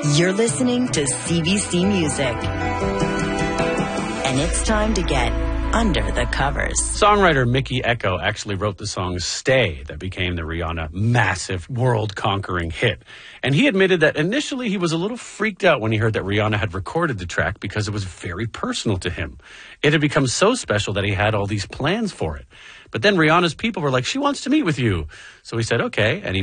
You're listening to CBC Music. And it's time to get under the covers. Songwriter Mickey Echo actually wrote the song Stay that became the Rihanna massive world-conquering hit. And he admitted that initially he was a little freaked out when he heard that Rihanna had recorded the track because it was very personal to him. It had become so special that he had all these plans for it. But then Rihanna's people were like, she wants to meet with you. So he said, okay, and he